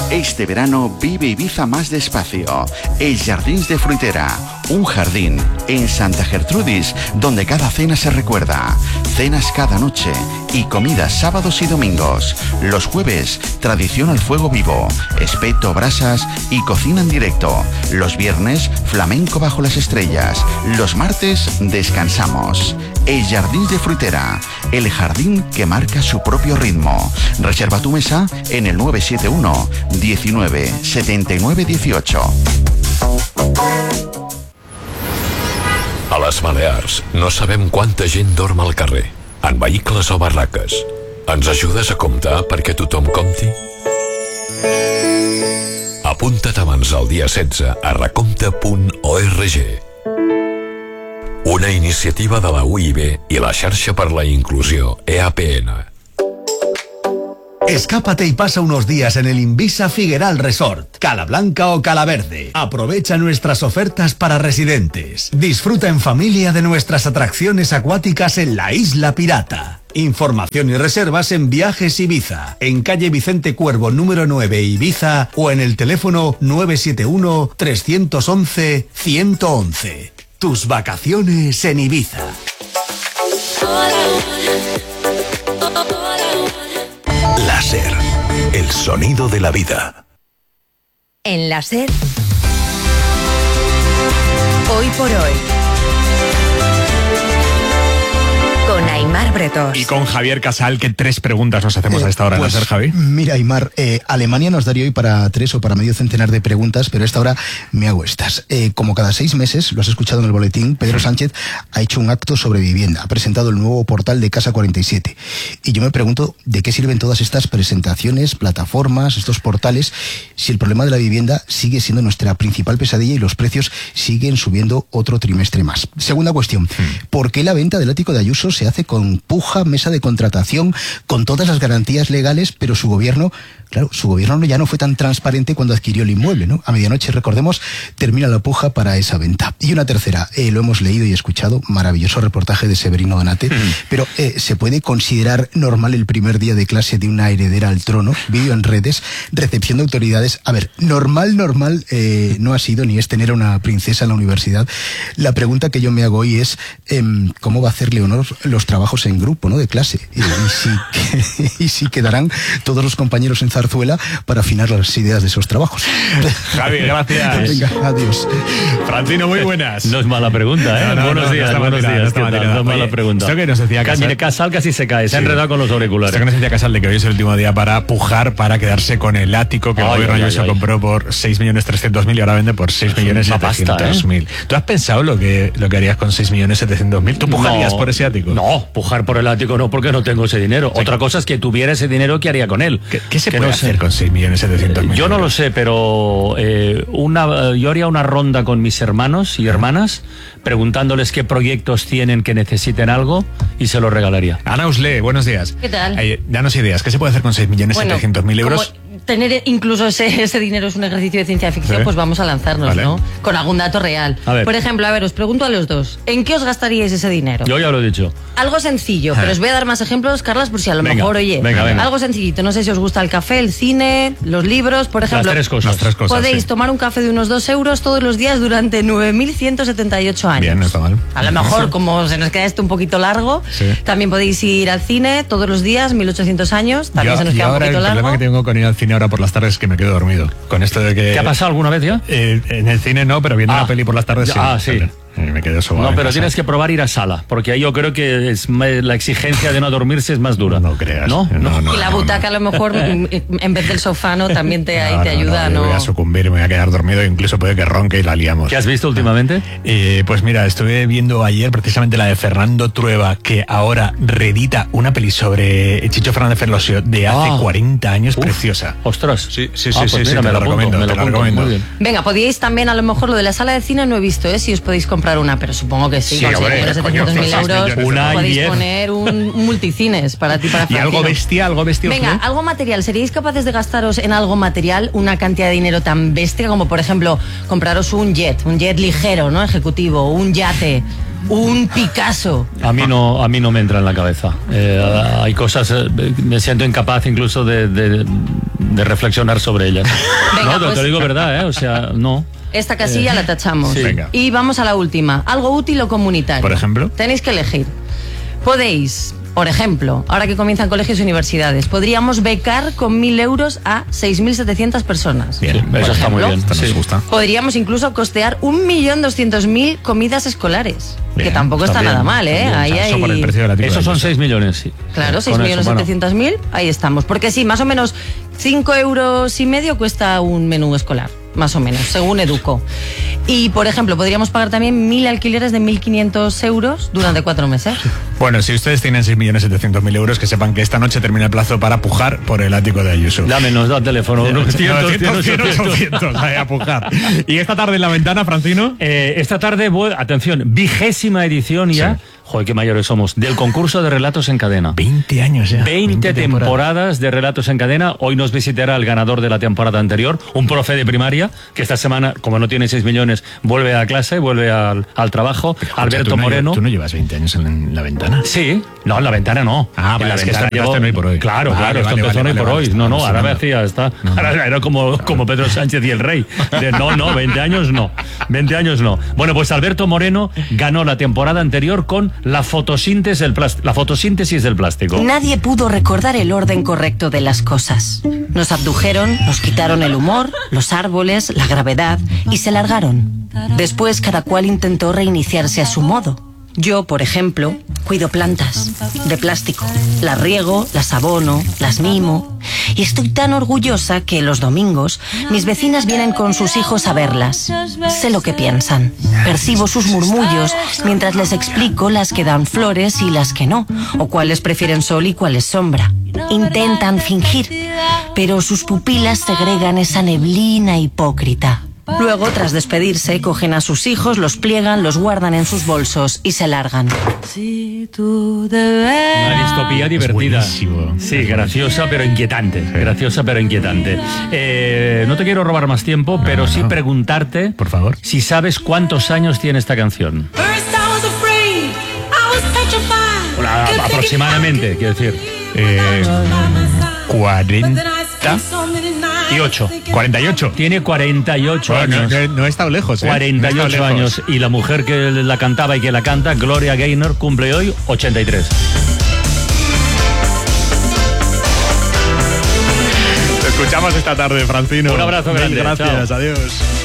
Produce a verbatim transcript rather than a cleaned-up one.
Este verano vive Ibiza más despacio. El Jardins de Fruitera, un jardín en Santa Gertrudis donde cada cena se recuerda. Cenas cada noche y comidas sábados y domingos. Los jueves, tradición al fuego vivo, espeto, brasas y cocina en directo. Los viernes, flamenco bajo las estrellas. Los martes, descansamos. El Jardins de Fruitera, el jardín que marca su propio ritmo. Reserva tu mesa en el nueve siete uno diecinueve setenta y nueve dieciocho. A les Balears no sabem quanta gent dorm al carrer, en vehicles o barraques. Ens ajudes a comptar perquè tothom compti? Apunta't abans del dia setze a recompte punt org. Una iniciativa de la U I B i la Xarxa per la Inclusió E A P N. Escápate y pasa unos días en el Invisa Figueral Resort, Cala Blanca o Cala Verde. Aprovecha nuestras ofertas para residentes. Disfruta en familia de nuestras atracciones acuáticas en la Isla Pirata. Información y reservas en Viajes Ibiza, en calle Vicente Cuervo número nueve Ibiza o en el teléfono nueve siete uno tres uno uno uno uno uno. Tus vacaciones en Ibiza. Láser, el sonido de la vida. En Láser, hoy por hoy, con Aimar Bretós. Y con Javier Casal, que tres preguntas nos hacemos eh, a esta hora, pues, ¿no, Javi? Mira, Aimar, eh, Alemania nos daría hoy para tres o para medio centenar de preguntas, pero a esta hora me hago estas. Eh, como cada seis meses, lo has escuchado en el boletín, Pedro Sánchez ha hecho un acto sobre vivienda, ha presentado el nuevo portal de Casa cuarenta y siete. Y yo me pregunto de qué sirven todas estas presentaciones, plataformas, estos portales, si el problema de la vivienda sigue siendo nuestra principal pesadilla y los precios siguen subiendo otro trimestre más. Segunda cuestión, hmm. ¿por qué la venta del ático de Ayuso se hace con puja, mesa de contratación, con todas las garantías legales, pero su gobierno, claro, su gobierno ya no fue tan transparente cuando adquirió el inmueble, ¿no? A medianoche, recordemos, termina la puja para esa venta. Y una tercera, eh, lo hemos leído y escuchado, maravilloso reportaje de Severino Donate, mm. pero eh, ¿se puede considerar normal el primer día de clase de una heredera al trono? Vídeo en redes, recepción de autoridades. A ver, normal, normal eh, no ha sido ni es tener a una princesa en la universidad. La pregunta que yo me hago hoy es eh, ¿cómo va a hacer Leonor los trabajos en grupo, ¿no? De clase? Y, y, si, y si quedarán todos los compañeros en Zarzuela para afinar las ideas de esos trabajos. Javi, gracias. Venga, adiós. Francino, muy buenas. No es mala pregunta, ¿eh? No, no, buenos no, días, no buenos tirada, días. No, ¿Qué tal? No es mala Oye, pregunta. Esto que nos decía Casal. Mire, Casal casi se cae, se ha sí. enredado con los auriculares. Esto que nos decía Casal de que hoy es el último día para pujar, para quedarse con el ático que el gobierno Ayuso compró por seis millones trescientos mil y ahora vende por seis millones setecientos mil. ¿eh? ¿Tú has pensado lo que, lo que harías con seis millones setecientos mil? ¿Tú pujarías no, por ese ático? No, pujar por el ático no, porque no tengo ese dinero. Sí. Otra cosa es que tuviera ese dinero, ¿qué haría con él? ¿Qué, qué se que puede no hacer sé. con seis millones setecientos mil? Yo no lo sé, pero eh, una, yo haría una ronda con mis hermanos y hermanas preguntándoles qué proyectos tienen que necesiten algo y se lo regalaría. Ana Usle, buenos días. ¿Qué tal? Eh, danos ideas. ¿Qué se puede hacer con seis millones setecientos mil bueno, euros? Tener incluso ese, ese dinero es un ejercicio de ciencia ficción, ¿sí? Pues vamos a lanzarnos, vale. ¿no? Con algún dato real. Por ejemplo, a ver, os pregunto a los dos, ¿en qué os gastaríais ese dinero? Yo ya lo he dicho. Algo sencillo, pero os voy a dar más ejemplos, Carlas, por si a lo venga, mejor, oye, venga, venga. algo sencillito. No sé si os gusta el café, el cine, los libros, por ejemplo. Las tres cosas. Las tres cosas podéis sí. tomar un café de unos dos euros todos los días durante nueve mil ciento setenta y ocho años. Bien, no está mal. A lo mejor, como se nos queda esto un poquito largo, sí. también podéis ir al cine todos los días, mil ochocientos años, también yo, se nos queda un poquito el largo. El problema que tengo con ir al cine ahora por las tardes es que me quedo dormido. Con esto de que... ¿Te ha pasado alguna vez ya? Eh, en el cine no, pero viendo ah, una peli por las tardes ya, sí. Ah, sí. Me quedé sobado. No, pero tienes que probar ir a sala, porque ahí yo creo que es la exigencia de no dormirse es más dura. No creas. ¿No? no, no y la no, butaca no. a lo mejor en vez del sofá no también te, ahí no, te no, ayuda. No, no, voy a sucumbir, me voy a quedar dormido, incluso puede que ronque y la liamos. ¿Qué has visto últimamente? Eh, pues mira, estuve viendo ayer precisamente la de Fernando Trueba, que ahora reedita una peli sobre Chicho Fernández Ferlosio de hace ah, cuarenta años, uf, preciosa. Ostras. Sí, sí, ah, sí, pues sí, mira, sí, me te lo la recomiendo, me te lo la apunto, recomiendo. muy bien. Venga, podíais también, a lo mejor lo de la sala de cine no he visto, ¿eh? Si os podéis comprar una, pero supongo que sí. Sí, hombre, setecientos mil euros, una podéis diez. poner un, un multicines para ti, para Y Francino. algo bestia, algo bestia. Venga, ¿no? algo material. ¿Seríais capaces de gastaros en algo material una cantidad de dinero tan bestia como, por ejemplo, compraros un jet, un jet ligero, ¿no? Ejecutivo, un yate, un Picasso? A mí no, a mí no me entra en la cabeza. Eh, hay cosas, eh, me siento incapaz incluso de, de de reflexionar sobre ellas. Venga, no, te, pues, te digo verdad, ¿eh? O sea, no. Esta casilla Eh, la tachamos. sí. Venga. Y vamos a la última. Algo útil o comunitario. Por ejemplo. Tenéis que elegir. Podéis, por ejemplo, ahora que comienzan colegios y universidades, podríamos becar con mil euros a seis mil setecientas personas. Bien, Por eso está muy ejemplo. bien. Esto nos Sí. gusta. Podríamos incluso costear un millón doscientos mil comidas escolares. Bien, que tampoco está, está bien, nada mal, ¿eh? está bien. Ahí O sea, eso hay... por el precio del ático Esos de son Ayuso. seis millones, sí. Claro, seis Con millones eso, bueno. setecientos mil, ahí estamos. Porque sí, más o menos cinco euros y medio cuesta un menú escolar, más o menos, según Educo. Y, por ejemplo, podríamos pagar también mil alquileres de mil quinientos euros durante cuatro meses. Bueno, si ustedes tienen seis millones setecientos mil euros, que sepan que esta noche termina el plazo para pujar por el ático de Ayuso. Dame, nos da el teléfono. novecientos, cien, ochocientos, ahí a pujar. Y esta tarde en la ventana, Francino. Eh, esta tarde, voy- atención, vigésima edición ya. Sí. Joder, qué mayores somos. Del concurso de relatos en cadena. veinte años ya. veinte temporadas de relatos en cadena. Hoy nos visitará el ganador de la temporada anterior, un profe de primaria, que esta semana, como no tiene seis millones, vuelve a clase, vuelve al, al trabajo. Escucha, Alberto ¿tú no, Moreno. ¿Tú no llevas veinte años en la ventana? Sí, no, en la ventana no. Ah, en vale, la es que ventana esto llevo- empezaste en Hoy por Hoy. Claro, Vale, claro, esto vale, empezó en vale, Hoy por vale, Hoy. vale, No, no, estaba ahora me alucinando. hacía, está. No, no. Ahora era como, como Pedro Sánchez y el rey. De, no, no, veinte años no. veinte años no. Bueno, pues Alberto Moreno ganó la temporada anterior con la fotosíntesis del plástico. La fotosíntesis del plástico. Nadie pudo recordar el orden correcto de las cosas. Nos abdujeron, nos quitaron el humor, los árboles, la gravedad y se largaron. Después cada cual intentó reiniciarse a su modo. Yo, por ejemplo, cuido plantas de plástico. Las riego, las abono, las mimo. Y estoy tan orgullosa que los domingos mis vecinas vienen con sus hijos a verlas. Sé lo que piensan. Percibo sus murmullos mientras les explico las que dan flores y las que no, o cuáles prefieren sol y cuáles sombra. Intentan fingir, pero sus pupilas segregan esa neblina hipócrita. Luego, tras despedirse, cogen a sus hijos, los pliegan, los guardan en sus bolsos y se largan. Una distopía divertida. buenísimo. Sí, graciosa pero inquietante. Graciosa pero inquietante. Eh, no te quiero robar más tiempo, pero sí no. preguntarte, Por favor. si sabes cuántos años tiene esta canción. Bueno, a- aproximadamente, quiero decir. Eh, cuarenta Y ocho. cuarenta y ocho. Tiene cuarenta y ocho Bueno, años. no, no he estado lejos, ¿eh? cuarenta y No he ocho estado lejos. años. Y la mujer que la cantaba y que la canta, Gloria Gaynor, cumple hoy ochenta y tres. Te escuchamos esta tarde, Francino. Un abrazo Mil grande, Gracias, chao. adiós.